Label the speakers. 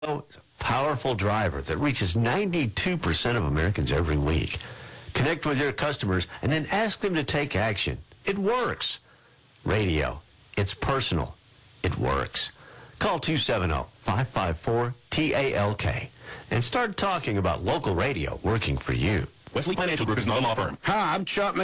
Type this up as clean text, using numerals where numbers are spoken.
Speaker 1: Powerful driver that reaches 92% of Americans every week. Connect with your customers and then ask them to take action. It works. Radio. It's personal. It works. Call 270-554-TALK and start talking about local radio working for you.
Speaker 2: Wesley Financial Group is not a law firm.
Speaker 3: Hi, I'm Chuck